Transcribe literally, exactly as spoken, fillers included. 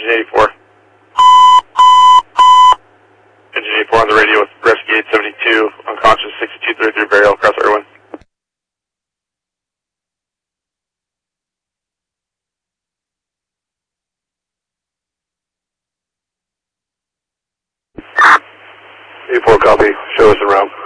Engine eighty-four. Engine eighty-four on the radio with rescue eight seventy-two, unconscious sixty-two thirty-three burial across Irwin. eighty-four copy, show us around.